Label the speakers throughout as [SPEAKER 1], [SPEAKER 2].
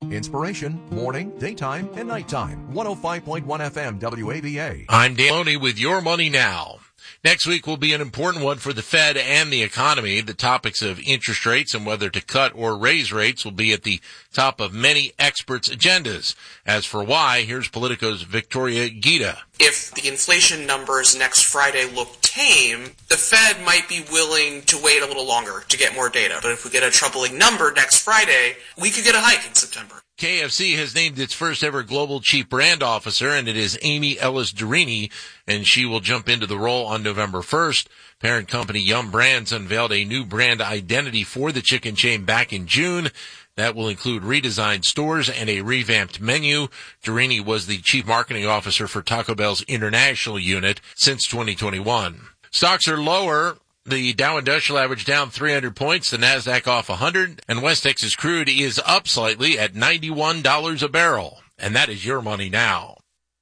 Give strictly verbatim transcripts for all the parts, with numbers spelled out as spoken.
[SPEAKER 1] Inspiration, morning, daytime, and nighttime. one oh five point one F M W A B A.
[SPEAKER 2] I'm Dan Loney with Your Money Now. Next week will be an important one for the Fed and the economy. The topics of interest rates and whether to cut or raise rates will be at the top of many experts' agendas. As for why, here's Politico's Victoria Guida.
[SPEAKER 3] If the inflation numbers next Friday look tame, the Fed might be willing to wait a little longer to get more data. But if we get a troubling number next Friday, we could get a hike in September.
[SPEAKER 2] K F C has named its first ever global chief brand officer, and it is Amy Ellis Durini, and she will jump into the role on November first. Parent company Yum Brands unveiled a new brand identity for the chicken chain back in June. That will include redesigned stores and a revamped menu. Durini was the chief marketing officer for Taco Bell's international unit since twenty twenty-one. Stocks are lower. The Dow Industrial Average down three hundred points, the NASDAQ off one hundred, and West Texas crude is up slightly at ninety-one dollars a barrel. And that is Your Money Now.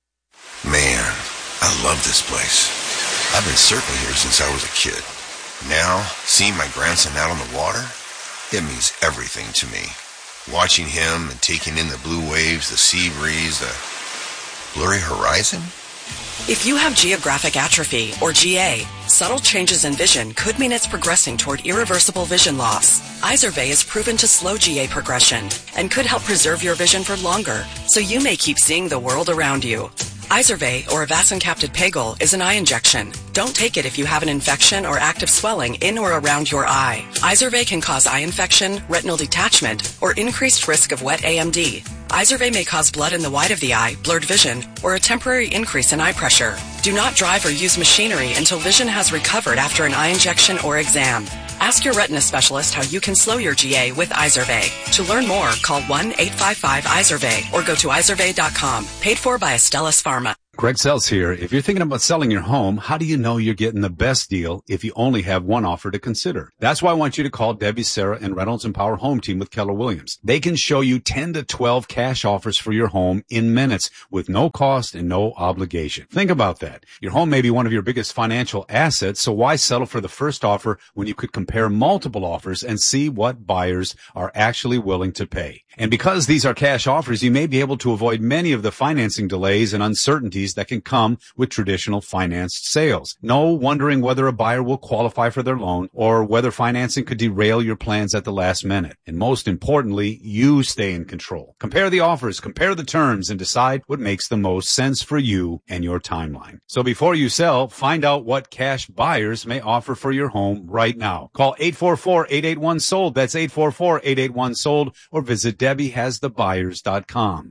[SPEAKER 4] Man, I love this place. I've been surfing here since I was a kid. Now, seeing my grandson out on the water, it means everything to me. Watching him and taking in the blue waves, the sea breeze, the blurry horizon.
[SPEAKER 5] If you have geographic atrophy, or G A, subtle changes in vision could mean it's progressing toward irreversible vision loss. Izervay is proven to slow G A progression and could help preserve your vision for longer, so you may keep seeing the world around you. Izervay, or avacincaptad pegol, is an eye injection. Don't take it if you have an infection or active swelling in or around your eye. Izervay can cause eye infection, retinal detachment, or increased risk of wet A M D. Izervay may cause blood in the white of the eye, blurred vision, or a temporary increase in eye pressure. Do not drive or use machinery until vision has recovered after an eye injection or exam. Ask your retina specialist how you can slow your G A with Izervay. To learn more, call one eight five five Izervay or go to izervay dot com. Paid for by Astellas Pharma.
[SPEAKER 6] Greg Sells here. If you're thinking about selling your home, how do you know you're getting the best deal if you only have one offer to consider? That's why I want you to call Debbie, Sarah, and Reynolds and Power Home Team with Keller Williams. They can show you ten to twelve cash offers for your home in minutes with no cost and no obligation. Think about that. Your home may be one of your biggest financial assets, so why settle for the first offer when you could compare multiple offers and see what buyers are actually willing to pay? And because these are cash offers, you may be able to avoid many of the financing delays and uncertainties that can come with traditional financed sales. No wondering whether a buyer will qualify for their loan or whether financing could derail your plans at the last minute. And most importantly, you stay in control. Compare the offers, compare the terms, and decide what makes the most sense for you and your timeline. So before you sell, find out what cash buyers may offer for your home right now. Call eight four four, eight eight one, sold. That's eight four four, eight eight one, sold, or visit debbie has the buyers dot com.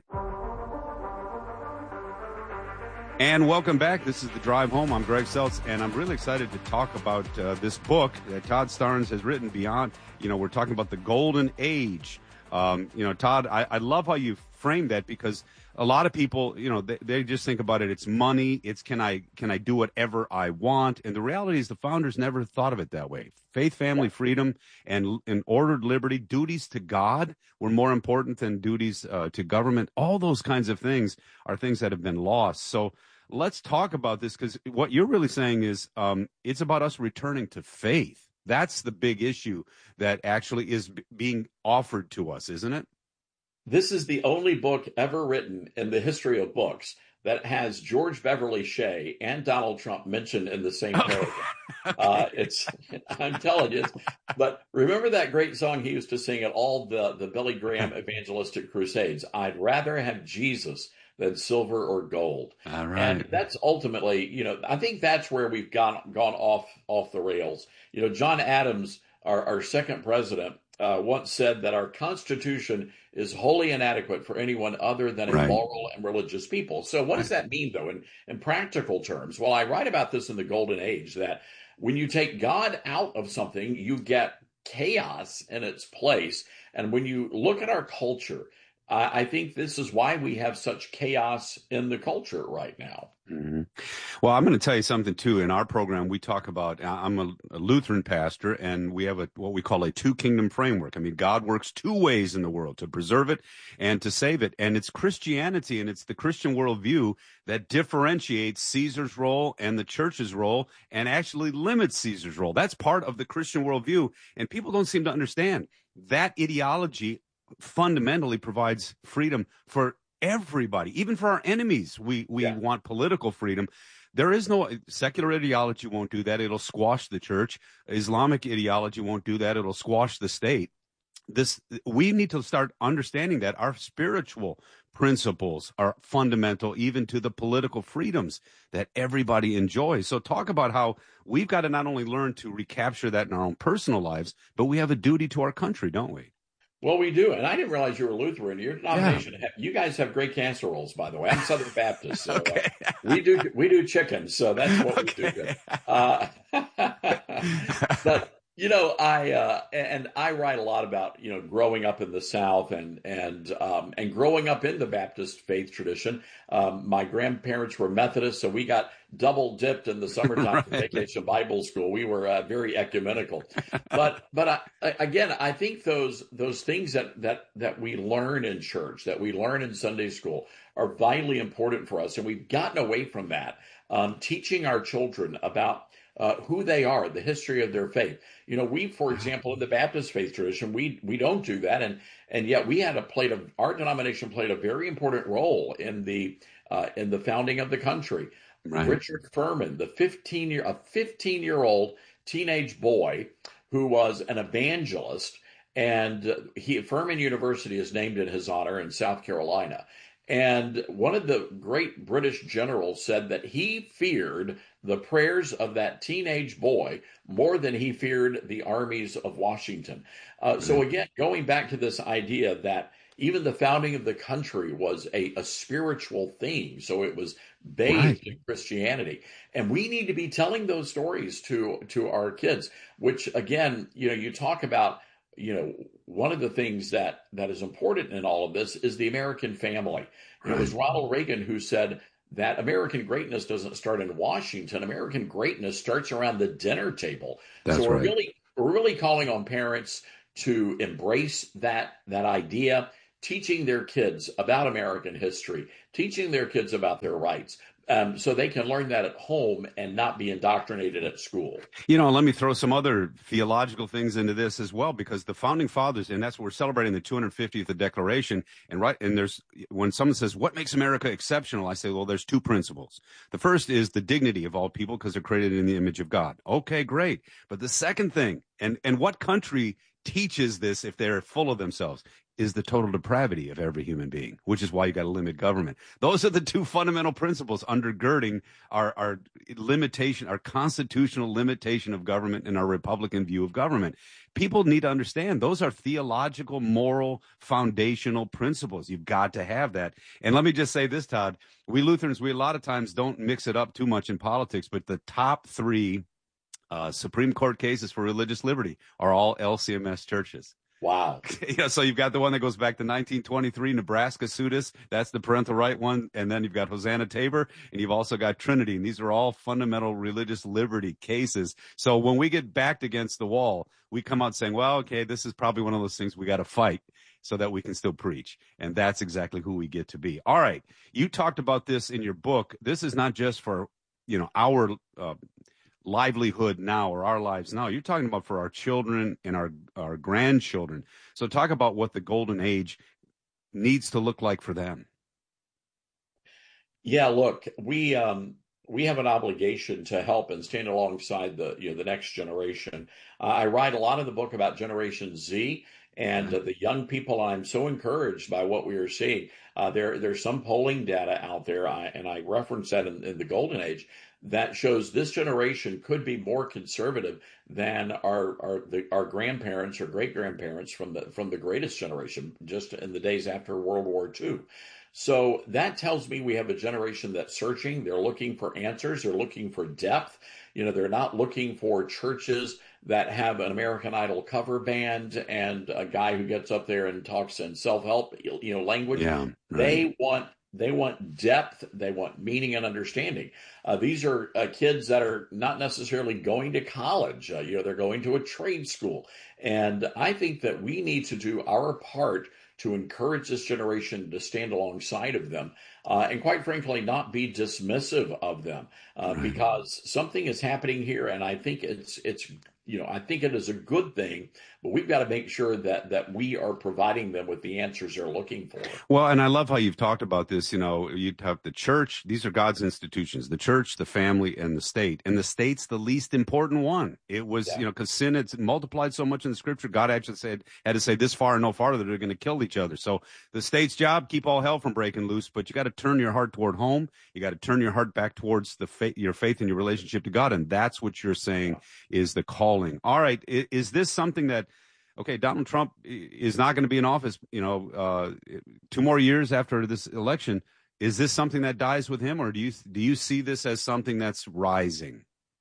[SPEAKER 6] And welcome back. This is The Drive Home. I'm Greg Seltz, and I'm really excited to talk about uh, this book that Todd Starnes has written, Beyond. You know, we're talking about the golden age. Um, you know, Todd, I, I love how you frame that, because a lot of people, you know, they, they just think about it. It's money. It's can I can I do whatever I want? And the reality is the founders never thought of it that way. Faith, family, freedom, and, and ordered liberty, duties to God were more important than duties uh, to government. All those kinds of things are things that have been lost. So let's talk about this, because what you're really saying is um, it's about us returning to faith. That's the big issue that actually is b- being offered to us, isn't it?
[SPEAKER 7] This is the only book ever written in the history of books that has George Beverly Shea and Donald Trump mentioned in the same paragraph. uh, it's, I'm telling you, it's, but remember that great song he used to sing at all the, the Billy Graham evangelistic crusades, I'd rather have Jesus than silver or gold.
[SPEAKER 6] All right.
[SPEAKER 7] And that's ultimately, you know, I think that's where we've gone gone off off the rails. You know, John Adams, our, our second president, uh, once said that our Constitution is wholly inadequate for anyone other than a
[SPEAKER 6] Right.
[SPEAKER 7] moral and religious people. So what does that mean, though, in, in practical terms? Well, I write about this in The Golden Age, that when you take God out of something, you get chaos in its place. And when you look at our culture, uh, I think this is why we have such chaos in the culture right now.
[SPEAKER 6] Mm-hmm. Well, I'm going to tell you something, too. In our program, we talk about, I'm a, a Lutheran pastor, and we have a what we call a two-kingdom framework. I mean, God works two ways in the world, to preserve it and to save it. And it's Christianity, and it's the Christian worldview that differentiates Caesar's role and the church's role and actually limits Caesar's role. That's part of the Christian worldview, and people don't seem to understand that ideology fundamentally provides freedom for everybody, even for our enemies. We we yeah. want political freedom. There is no secular ideology won't do that. It'll squash the church. Islamic ideology won't do that. It'll squash the state. This we need to start understanding that our spiritual principles are fundamental even to the political freedoms that everybody enjoys. So talk about how we've got to not only learn to recapture that in our own personal lives, but we have a duty to our country, don't we?
[SPEAKER 7] Well, we do. And I didn't realize you were Lutheran. Your denomination, yeah. you guys have great casseroles, by the way. I'm Southern Baptist, so okay. uh, we do we do chicken, so that's what okay. we do. Uh, but you know, I uh, and I write a lot about you know growing up in the South and and um, and growing up in the Baptist faith tradition. Um, my grandparents were Methodist, so we got double dipped in the summertime right. for Vacation Bible School. We were uh, very ecumenical, but but I, again, I think those those things that that that we learn in church, that we learn in Sunday school, are vitally important for us, and we've gotten away from that. Um, teaching our children about Uh, who they are, the history of their faith. You know, we, for example, in the Baptist faith tradition, we we don't do that, and and yet we had a played a our denomination played a very important role in the uh, in the founding of the country. Right. Richard Furman, the fifteen year a fifteen year old teenage boy who was an evangelist, and he Furman University is named in his honor in South Carolina. And one of the great British generals said that he feared the prayers of that teenage boy more than he feared the armies of Washington. Uh, so again, going back to this idea that even the founding of the country was a, a spiritual thing. So it was bathed right. in Christianity. And we need to be telling those stories to, to our kids, which again, you know, you talk about, you know, one of the things that, that is important in all of this is the American family. Right. It was Ronald Reagan who said that American greatness doesn't start in Washington. American greatness starts around the dinner table.
[SPEAKER 6] That's
[SPEAKER 7] so we're
[SPEAKER 6] right.
[SPEAKER 7] really we're really calling on parents to embrace that that idea, teaching their kids about American history, teaching their kids about their rights. Um, so they can learn that at home and not be indoctrinated at school.
[SPEAKER 6] You know, let me throw some other theological things into this as well, because the founding fathers, and that's what we're celebrating the two hundred fiftieth of the Declaration. And right, and there's when someone says, "What makes America exceptional?" I say, well, there's two principles. The first is the dignity of all people because they're created in the image of God. Okay, great. But the second thing, and and what country teaches this if they're full of themselves, is the total depravity of every human being, which is why you got to limit government. Those are the two fundamental principles undergirding our, our limitation, our constitutional limitation of government and our Republican view of government. People need to understand those are theological, moral, foundational principles. You've got to have that. And let me just say this, Todd, we Lutherans, we a lot of times don't mix it up too much in politics, but the top three uh, Supreme Court cases for religious liberty are all L C M S churches.
[SPEAKER 7] Wow.
[SPEAKER 6] Yeah, so you've got the one that goes back to nineteen twenty-three, Nebraska sued us. That's the parental right one. And then you've got Hosanna Tabor, and you've also got Trinity. And these are all fundamental religious liberty cases. So when we get backed against the wall, we come out saying, well, okay, this is probably one of those things we got to fight so that we can still preach. And that's exactly who we get to be. All right. You talked about this in your book. This is not just for, you know, our uh, livelihood now or our lives now. You're talking about for our children and our, our grandchildren. So talk about what the golden age needs to look like for them.
[SPEAKER 7] Yeah, look, we um, we have an obligation to help and stand alongside the you know the next generation. Uh, I write a lot in the book about Generation Z and uh, the young people. I'm so encouraged by what we are seeing. Uh, there there's some polling data out there, I, and I reference that in, in the golden age, that shows this generation could be more conservative than our our the, our grandparents or great grandparents from the from the greatest generation, just in the days after World War Two. So that tells me we have a generation that's searching. They're looking for answers. They're looking for depth. You know, they're not looking for churches that have an American Idol cover band and a guy who gets up there and talks in self-help, you know, language.
[SPEAKER 6] Yeah, right.
[SPEAKER 7] They want They want depth. They want meaning and understanding. Uh, these are uh, kids that are not necessarily going to college. Uh, you know, they're going to a trade school. And I think that we need to do our part to encourage this generation to stand alongside of them. Uh, and quite frankly, not be dismissive of them uh, right. because something is happening here. And I think it's, it's, you know, I think it is a good thing but we've got to make sure that that we are providing them with the answers they're looking for.
[SPEAKER 6] Well, and I love how you've talked about this. You know, you have the church. These are God's institutions, the church, the family, and the state. And the state's the least important one. It was, yeah. you know, because sin had multiplied so much in the scripture, God actually said, had to say this far and no farther, they're going to kill each other. So the state's job, keep all hell from breaking loose, but you got to turn your heart toward home. You got to turn your heart back towards the faith, your faith and your relationship to God. And that's what you're saying yeah. is the calling. All right. Is, is this something that, okay, Donald Trump is not going to be in office, you know, uh, two more years after this election. Is this something that dies with him, or do you do you see this as something that's rising?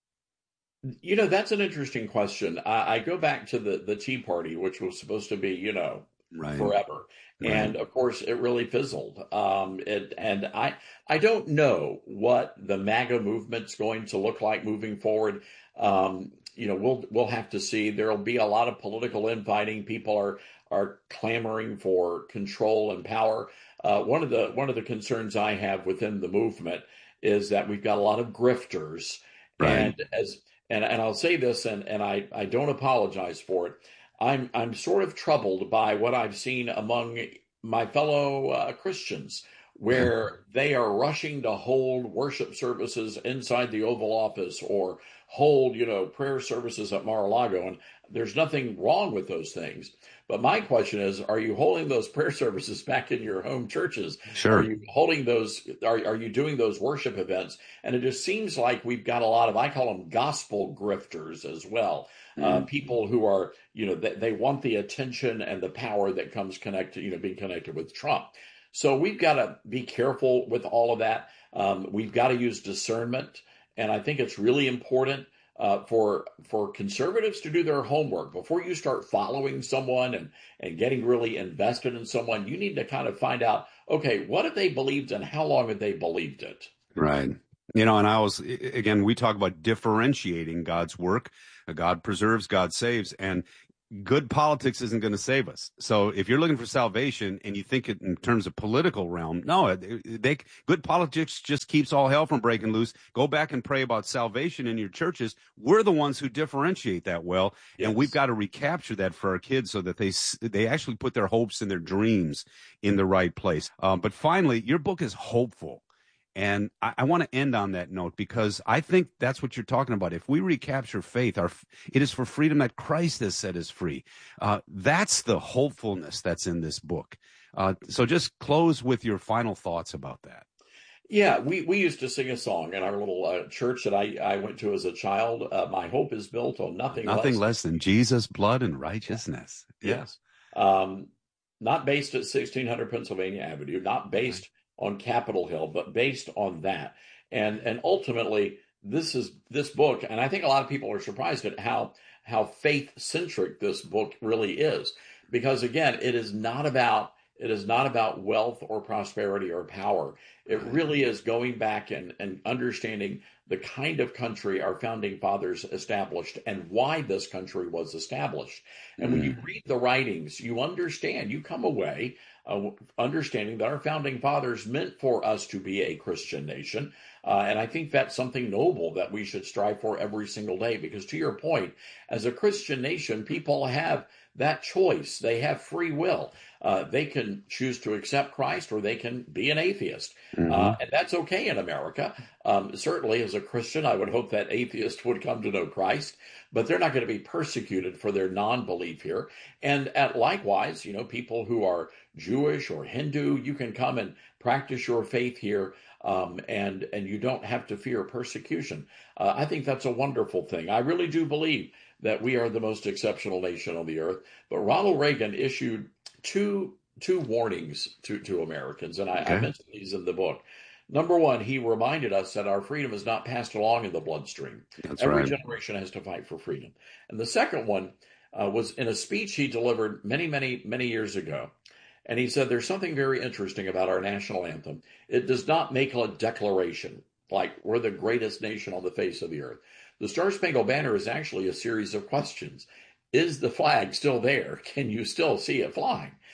[SPEAKER 7] You know, that's an interesting question. I, I go back to the, the Tea Party, which was supposed to be, you know, right. forever. Right. And of course, it really fizzled. Um, it, and I I don't know what the MAGA movement's going to look like moving forward. Um, You know, we'll we'll have to see. There'll be a lot of political infighting. People are are clamoring for control and power. Uh, one of the one of the concerns I have within the movement is that we've got a lot of grifters, right. and as and and I'll say this, and and I I don't apologize for it. I'm I'm sort of troubled by what I've seen among my fellow uh, Christians, where they are rushing to hold worship services inside the Oval Office or hold, you know, prayer services at Mar-a-Lago. And there's nothing wrong with those things. But my question is, are you holding those prayer services back in your home churches?
[SPEAKER 6] Sure.
[SPEAKER 7] Are you holding those, are, are you doing those worship events? And it just seems like we've got a lot of, I call them gospel grifters as well. Mm. Uh, people who are, you know, they, they want the attention and the power that comes connected, you know, being connected with Trump. So we've got to be careful with all of that. Um, we've got to use discernment. And I think it's really important uh, for for conservatives to do their homework. Before you start following someone and, and getting really invested in someone, you need to kind of find out, okay, what have they believed and how long have they believed it?
[SPEAKER 6] Right. You know, and I was, again, we talk about differentiating God's work. God preserves, God saves. And good politics isn't going to save us. So if you're looking for salvation and you think it in terms of political realm, no, they, good politics just keeps all hell from breaking loose. Go back and pray about salvation in your churches. We're the ones who differentiate that well. Yes. And we've got to recapture that for our kids so that they, they actually put their hopes and their dreams in the right place. Um, but finally, your book is hopeful. And I, I want to end on that note because I think that's what you're talking about. If we recapture faith, our it is for freedom that Christ has set us free. Uh, that's the hopefulness that's in this book. Uh, so just close with your final thoughts about that.
[SPEAKER 7] Yeah, we, we used to sing a song in our little uh, church that I, I went to as a child. Uh, My hope is built on nothing,
[SPEAKER 6] nothing less,
[SPEAKER 7] less
[SPEAKER 6] than Jesus' blood and righteousness.
[SPEAKER 7] Yes. Um, not based at sixteen hundred Pennsylvania Avenue, not based right. on Capitol Hill, but based on that. And and ultimately, this is this book, and I think a lot of people are surprised at how how faith-centric this book really is. Because again, it is not about it is not about wealth or prosperity or power. It really is going back and, and understanding the kind of country our founding fathers established and why this country was established. And mm. when you read the writings, you understand, you come away Uh, understanding that our founding fathers meant for us to be a Christian nation. Uh, and I think that's something noble that we should strive for every single day, because to your point, as a Christian nation, people have that choice. They have free will. Uh, they can choose to accept Christ or they can be an atheist. Mm-hmm. Uh, and that's okay in America. Um, certainly as a Christian, I would hope that atheists would come to know Christ, but they're not going to be persecuted for their non-belief here. And at likewise, you know, people who are Jewish or Hindu, you can come and practice your faith here, um, and and you don't have to fear persecution. Uh, I think that's a wonderful thing. I really do believe that we are the most exceptional nation on the earth. But Ronald Reagan issued two two warnings to, to Americans, and I, okay. I mentioned these in the book. Number one, he reminded us that our freedom is not passed along in the bloodstream.
[SPEAKER 6] That's
[SPEAKER 7] Every
[SPEAKER 6] right.
[SPEAKER 7] generation has to fight for freedom. And the second one uh, was in a speech he delivered many, many, many years ago. And he said, there's something very interesting about our national anthem. It does not make a declaration like we're the greatest nation on the face of the earth. The Star-Spangled Banner is actually a series of questions. Is the flag still there? Can you still see it flying?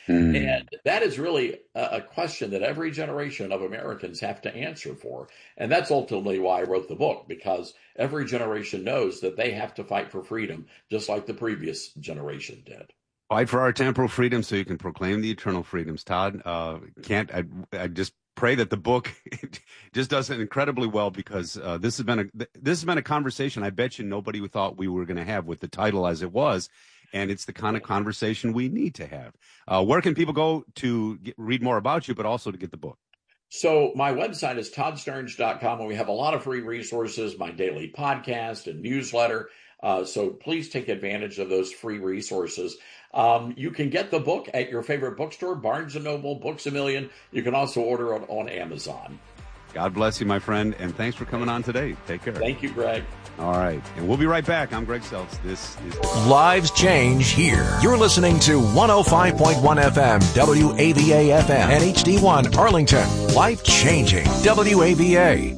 [SPEAKER 7] Mm. And that is really a, a question that every generation of Americans have to answer for. And that's ultimately why I wrote the book, because every generation knows that they have to fight for freedom, just like the previous generation did.
[SPEAKER 6] Fight for our temporal freedom so you can proclaim the eternal freedoms. Todd, uh, can't I, I just pray that the book just does it incredibly well, because uh, this has been a this has been a conversation I bet you nobody thought we were going to have with the title as it was, and it's the kind of conversation we need to have. Uh, where can people go to get, read more about you, but also to get the book?
[SPEAKER 7] So my website is todd stearns dot com, and we have a lot of free resources, my daily podcast and newsletter. Uh, so please take advantage of those free resources. Um, you can get the book at your favorite bookstore, Barnes and Noble, Books A Million. You can also order it on Amazon.
[SPEAKER 6] God bless you, my friend, and thanks for coming on today. Take care.
[SPEAKER 7] Thank you, Greg.
[SPEAKER 6] All right, and we'll be right back. I'm Greg Seltz. This is
[SPEAKER 1] Lives Change Here. You're listening to one oh five point one F M, W A V A F M, and H D one Arlington. Life changing, W A V A.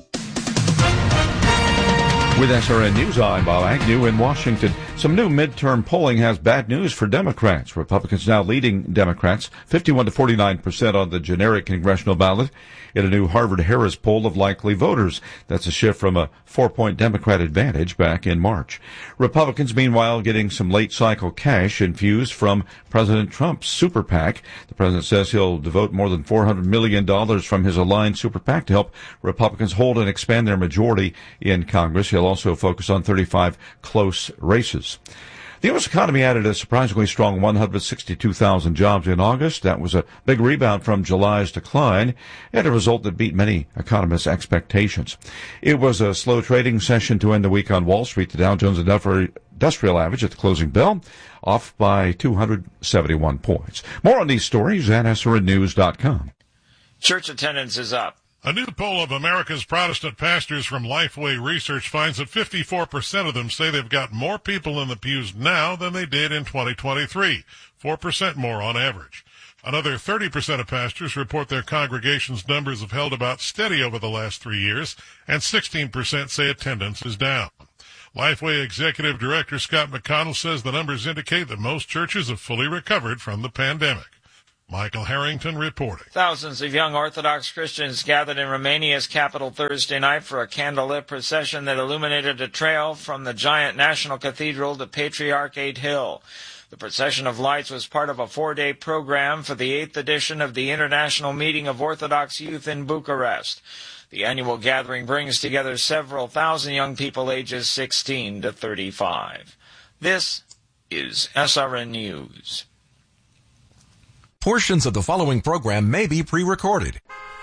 [SPEAKER 8] With S R N News, I'm Bob Agnew in Washington. Some new midterm polling has bad news for Democrats. Republicans now leading Democrats fifty-one to forty-nine percent on the generic congressional ballot in a new Harvard-Harris poll of likely voters. That's a shift from a four-point Democrat advantage back in March. Republicans, meanwhile, getting some late-cycle cash infused from President Trump's super PAC. The president says he'll devote more than four hundred million dollars from his aligned super PAC to help Republicans hold and expand their majority in Congress. He'll also focus on thirty-five close races. The U S economy added a surprisingly strong one hundred sixty-two thousand jobs in August. That was a big rebound from July's decline, and a result that beat many economists' expectations. It was a slow trading session to end the week on Wall Street. The Dow Jones Industrial Average at the closing bell off by two hundred seventy-one points. More on these stories at S R N news dot com.
[SPEAKER 9] Church attendance is up.
[SPEAKER 10] A new poll of America's Protestant pastors from Lifeway Research finds that fifty-four percent of them say they've got more people in the pews now than they did in twenty twenty-three, four percent more on average. Another thirty percent of pastors report their congregation's numbers have held about steady over the last three years, and sixteen percent say attendance is down. Lifeway Executive Director Scott McConnell says the numbers indicate that most churches have fully recovered from the pandemic. Michael Harrington reporting.
[SPEAKER 9] Thousands of young Orthodox Christians gathered in Romania's capital Thursday night for a candlelit procession that illuminated a trail from the giant National Cathedral to Patriarchate Hill. The procession of lights was part of a four-day program for the eighth edition of the International Meeting of Orthodox Youth in Bucharest. The annual gathering brings together several thousand young people ages sixteen to thirty-five. This is S R N News.
[SPEAKER 1] Portions of the following program may be pre-recorded.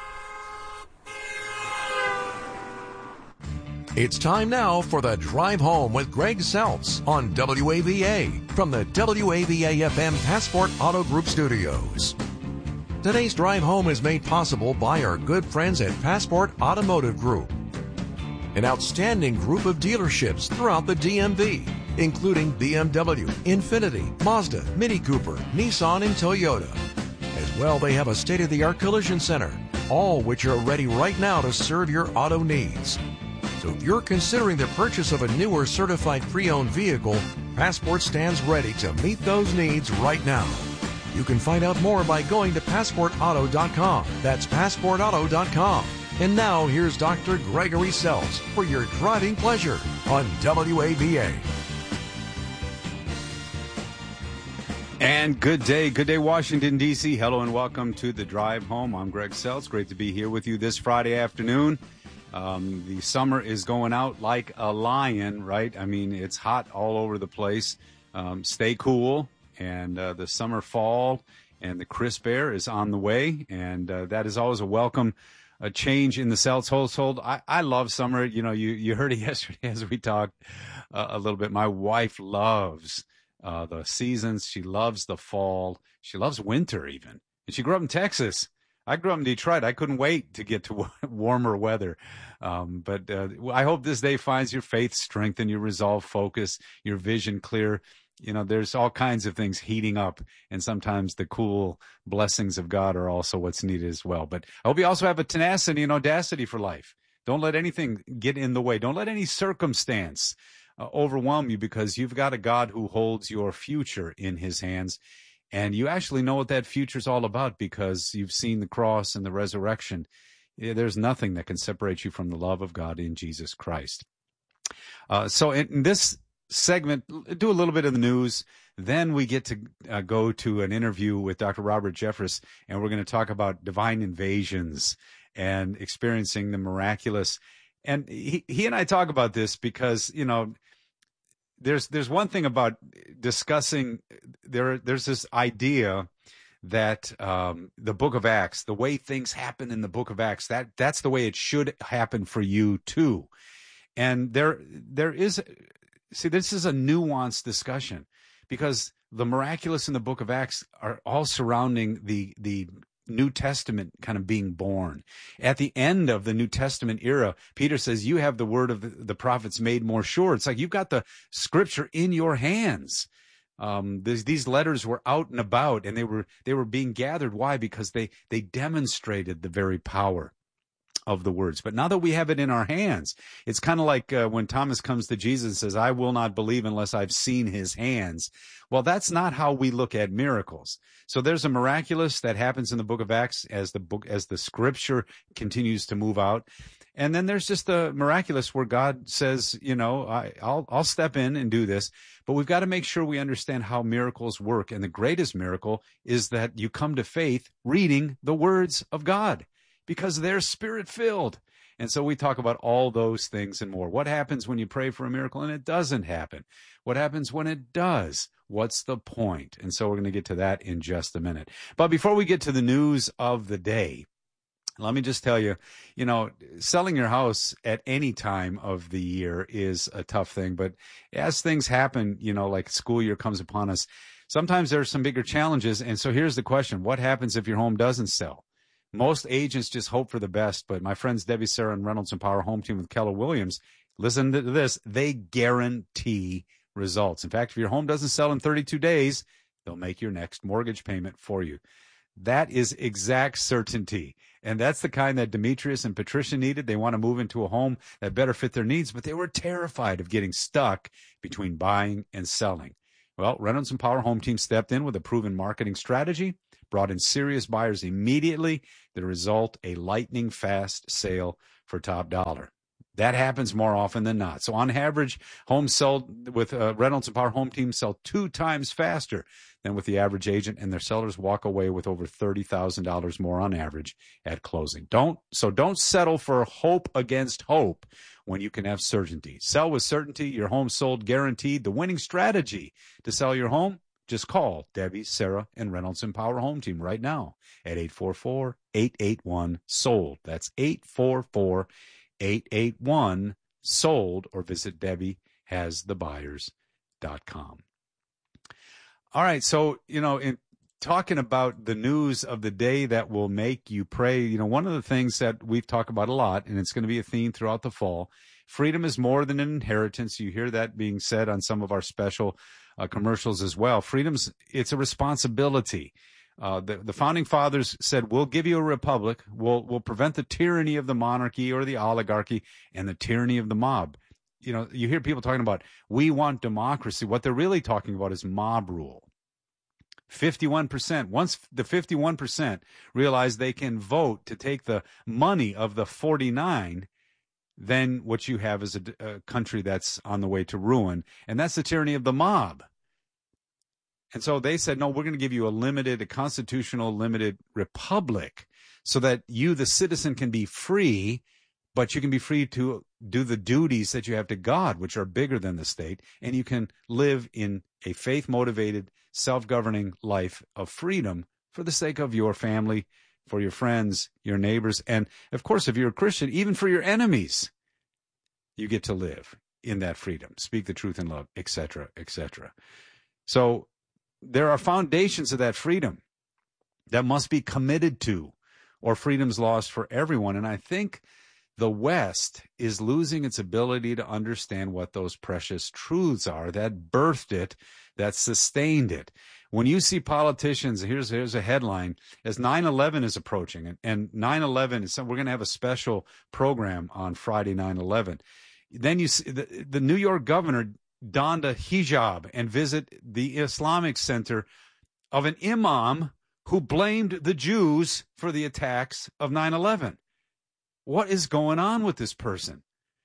[SPEAKER 1] It's time now for the Drive Home with Greg Seltz on W A V A from the W A V A F M Passport Auto Group Studios. Today's Drive Home is made possible by our good friends at Passport Automotive Group, an outstanding group of dealerships throughout the D M V, including B M W, Infiniti, Mazda, Mini Cooper, Nissan, and Toyota. As well, they have a state-of-the-art collision center, all which are ready right now to serve your auto needs. So if you're considering the purchase of a new or certified pre-owned vehicle, Passport stands ready to meet those needs right now. You can find out more by going to passport auto dot com. That's passport auto dot com. And now, here's Doctor Gregory Seltz for your driving pleasure on W A V A.
[SPEAKER 6] And good day, good day, Washington, D C. Hello and welcome to the Drive Home. I'm Greg Seltz. Great to be here with you this Friday afternoon. Um, the summer is going out like a lion, right? I mean, it's hot all over the place. Um, stay cool, and uh, the summer fall and the crisp air is on the way, and uh, that is always a welcome a change in the Seltz household. I, I love summer. You know, you, you heard it yesterday as we talked uh, a little bit. My wife loves uh, the seasons. She loves the fall. She loves winter even. And she grew up in Texas. I grew up in Detroit. I couldn't wait to get to warmer weather. Um, but uh, I hope this day finds your faith strengthened, your resolve focus, your vision clear. You know, there's all kinds of things heating up, and sometimes the cool blessings of God are also what's needed as well. But I hope you also have a tenacity and audacity for life. Don't let anything get in the way. Don't let any circumstance uh, overwhelm you, because you've got a God who holds your future in his hands. And you actually know what that future's all about because you've seen the cross and the resurrection. There's nothing that can separate you from the love of God in Jesus Christ. Uh, so in this segment, do a little bit of the news. Then we get to uh, go to an interview with Doctor Robert Jeffress, and we're going to talk about divine invasions and experiencing the miraculous. And he, he and I talk about this because, you know, there's there's one thing about discussing, there there's this idea that um, the book of Acts, the way things happen in the book of Acts, that that's the way it should happen for you too. And there there is, see, this is a nuanced discussion because the miraculous in the book of Acts are all surrounding the the New Testament kind of being born. At the end of the New Testament era, Peter says, you have the word of the, the prophets made more sure. It's like you've got the scripture in your hands. Um, these, these letters were out and about, and they were they were being gathered. Why? Because they they demonstrated the very power of the words. But now that we have it in our hands, it's kind of like uh, when Thomas comes to Jesus and says, I will not believe unless I've seen his hands. Well, that's not how we look at miracles. So there's a miraculous that happens in the book of Acts as the book, as the scripture continues to move out. And then there's just the miraculous where God says, you know, I, I'll, I'll step in and do this, but we've got to make sure we understand how miracles work. And the greatest miracle is that you come to faith reading the words of God, because they're spirit-filled. And so we talk about all those things and more. What happens when you pray for a miracle and it doesn't happen? What happens when it does? What's the point? And so we're going to get to that in just a minute. But before we get to the news of the day, let me just tell you, you know, selling your house at any time of the year is a tough thing. But as things happen, you know, like school year comes upon us, sometimes there are some bigger challenges. And so here's the question. What happens if your home doesn't sell? Most agents just hope for the best, but my friends Debbie, Sarah, and Reynolds and Power Home Team with Keller Williams, listen to this, they guarantee results. In fact, if your home doesn't sell in thirty-two days, they'll make your next mortgage payment for you. That is exact certainty. And that's the kind that Demetrius and Patricia needed. They want to move into a home that better fit their needs, but they were terrified of getting stuck between buying and selling. Well, Reynolds and Power Home Team stepped in with a proven marketing strategy, brought in serious buyers immediately. The result, a lightning fast sale for top dollar. That happens more often than not. So on average, homes sold with uh, Reynolds and Power Home Team sell two times faster than with the average agent, and their sellers walk away with over thirty thousand dollars more on average at closing. Don't so don't settle for hope against hope when you can have certainty. Sell with certainty, your home sold guaranteed. The winning strategy to sell your home, just call Debbie, Sarah, and Reynolds and Power Home Team right now at eight four four, eight eight one, SOLD. That's eight four four, eight eight one, SOLD, or visit Debbie Has The Buyers dot com. All right, so, you know, in talking about the news of the day that will make you pray, you know, one of the things that we've talked about a lot, and it's going to be a theme throughout the fall, freedom is more than an inheritance. You hear that being said on some of our special uh, commercials as well. Freedom's, it's a responsibility. Uh, the, the founding fathers said, we'll give you a republic. We'll, we'll prevent the tyranny of the monarchy or the oligarchy and the tyranny of the mob. You know, you hear people talking about, we want democracy. What they're really talking about is mob rule. fifty-one percent. Once the fifty-one percent realize they can vote to take the money of the forty-nine, then what you have is a, a country that's on the way to ruin. And that's the tyranny of the mob. And so they said, no, we're going to give you a limited, a constitutional limited republic so that you, the citizen, can be free, but you can be free to do the duties that you have to God, which are bigger than the state, and you can live in a faith-motivated, self-governing life of freedom for the sake of your family, for your friends, your neighbors, and, of course, if you're a Christian, even for your enemies, you get to live in that freedom, speak the truth in love, et cetera, et cetera. So there are foundations of that freedom that must be committed to, or freedom's lost for everyone, and I think the West is losing its ability to understand what those precious truths are that birthed it, that sustained it. When you see politicians, here's here's a headline, as nine eleven is approaching, and, and nine eleven is, we're going to have a special program on Friday, nine eleven. Then you see the, the New York governor donned a hijab and visit the Islamic Center of an imam who blamed the Jews for the attacks of nine eleven. What is going on with this person?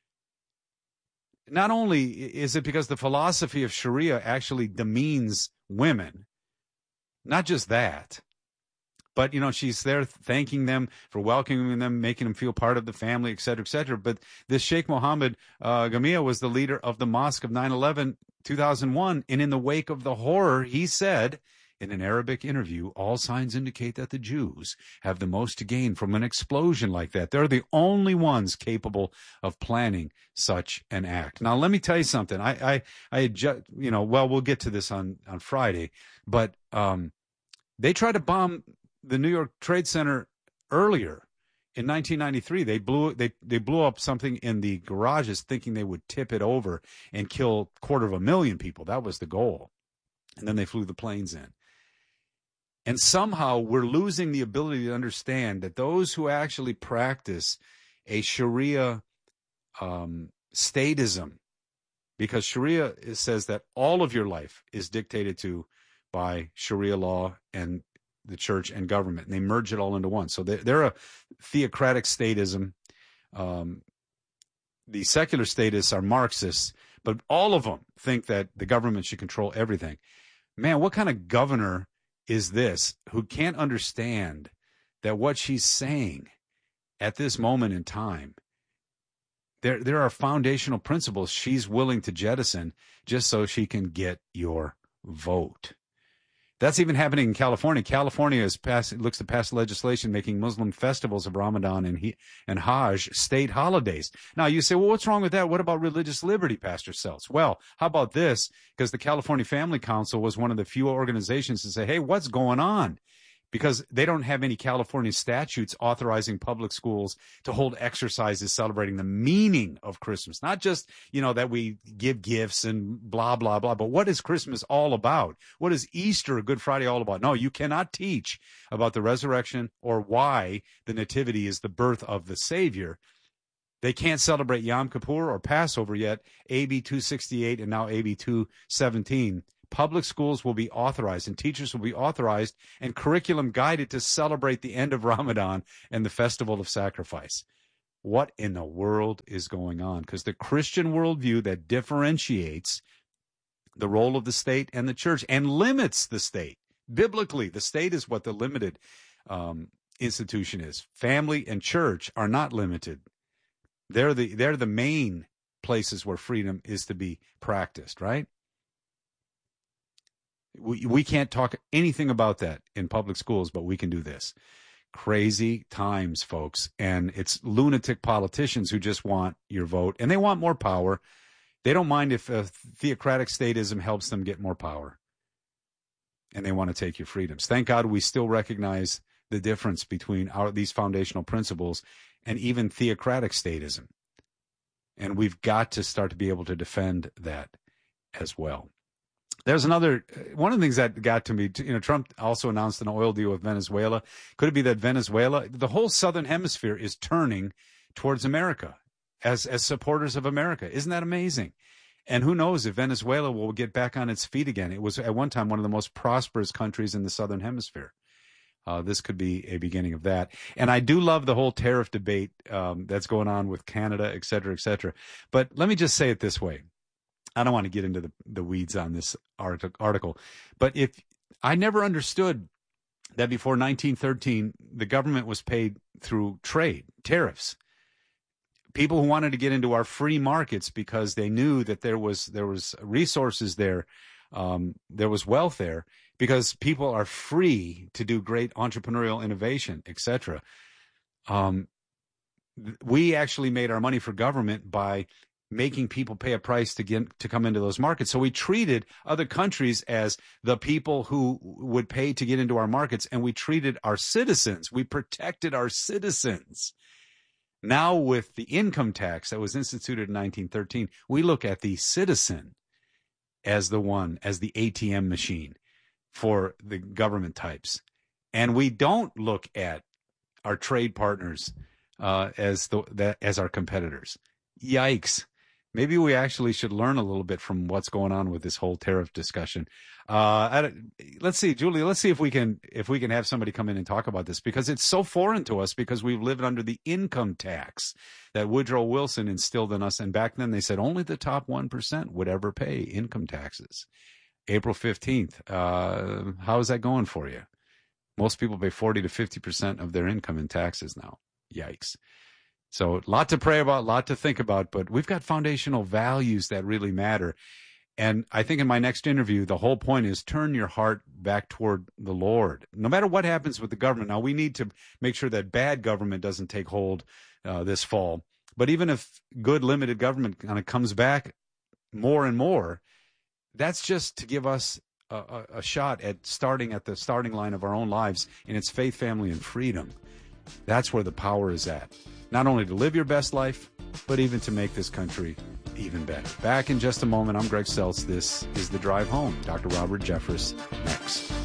[SPEAKER 6] Not only is it because the philosophy of Sharia actually demeans women, not just that, but, you know, she's there thanking them for welcoming them, making them feel part of the family, et cetera, et cetera. But this Sheikh Mohammed uh, Gamia was the leader of the Mosque of nine eleven, two thousand one. And in the wake of the horror, he said in an Arabic interview, all signs indicate that the Jews have the most to gain from an explosion like that. They're the only ones capable of planning such an act. Now, let me tell you something. I, I, I just, you know, well, we'll get to this on, on Friday, but um, they tried to bomb the New York Trade Center earlier in nineteen ninety-three. They blew they they blew up something in the garages thinking they would tip it over and kill a quarter of a million people. That was the goal. And then they flew the planes in. And somehow we're losing the ability to understand that those who actually practice a Sharia um, statism, because Sharia says that all of your life is dictated to by Sharia law and the church and government, and they merge it all into one. So they're, they're a theocratic statism. Um, the secular statists are Marxists, but all of them think that the government should control everything. Man, what kind of governor is this who can't understand that what she's saying at this moment in time, there, there are foundational principles she's willing to jettison just so she can get your vote. That's even happening in California. California is pass, looks to pass legislation making Muslim festivals of Ramadan and, he, and Hajj state holidays. Now, you say, well, what's wrong with that? What about religious liberty, Pastor Seltz? Well, how about this? Because the California Family Council was one of the few organizations to say, hey, what's going on? Because they don't have any California statutes authorizing public schools to hold exercises celebrating the meaning of Christmas. Not just, you know, that we give gifts and blah, blah, blah, but what is Christmas all about? What is Easter or Good Friday all about? No, you cannot teach about the resurrection or why the nativity is the birth of the Savior. They can't celebrate Yom Kippur or Passover yet, A B two sixty-eight and now A B two seventeen. Public schools will be authorized and teachers will be authorized and curriculum guided to celebrate the end of Ramadan and the festival of sacrifice. What in the world is going on? Because the Christian worldview that differentiates the role of the state and the church and limits the state. Biblically, the state is what the limited um, institution is. Family and church are not limited. They're the, they're the main places where freedom is to be practiced, right? We we can't talk anything about that in public schools, but we can do this. Crazy times, folks. And it's lunatic politicians who just want your vote, and they want more power. They don't mind if a theocratic statism helps them get more power. And they want to take your freedoms. Thank God we still recognize the difference between our these foundational principles and even theocratic statism. And we've got to start to be able to defend that as well. There's another, one of the things that got to me, you know, Trump also announced an oil deal with Venezuela. Could it be that Venezuela, the whole southern hemisphere is turning towards America as, as supporters of America? Isn't that amazing? And who knows if Venezuela will get back on its feet again. It was at one time one of the most prosperous countries in the southern hemisphere. Uh, this could be a beginning of that. And I do love the whole tariff debate um, that's going on with Canada, et cetera, et cetera. But let me just say it this way. I don't want to get into the, the weeds on this article, but if I never understood that before nineteen thirteen, the government was paid through trade, tariffs. People who wanted to get into our free markets because they knew that there was there was resources there, um, there was wealth there, because people are free to do great entrepreneurial innovation, et cetera. Um, we actually made our money for government by making people pay a price to get to come into those markets. So we treated other countries as the people who would pay to get into our markets, and we treated our citizens. We protected our citizens. Now with the income tax that was instituted in nineteen thirteen, we look at the citizen as the one, as the A T M machine for the government types. And we don't look at our trade partners uh, as the that, as our competitors. Yikes. maybe we actually should learn a little bit from what's going on with this whole tariff discussion. Uh, I don't- let's see, Julie, let's see if we can, if we can have somebody come in and talk about this, because it's so foreign to us, because we've lived under the income tax that Woodrow Wilson instilled in us. And back then they said only the top one percent would ever pay income taxes. April fifteenth. Uh, how is that going for you? Most people pay forty to fifty percent of their income in taxes now. Yikes. So a lot to pray about, a lot to think about, but we've got foundational values that really matter. And I think in my next interview, the whole point is turn your heart back toward the Lord. No matter what happens with the government. Now, we need to make sure that bad government doesn't take hold uh, this fall. But even if good limited government kind of comes back more and more, that's just to give us a, a, a shot at starting at the starting line of our own lives, and it's faith, family, and freedom. That's where the power is at. Not only to live your best life, but even to make this country even better. Back in just a moment. I'm Greg Seltz. This is The Drive Home. Doctor Robert Jeffress next.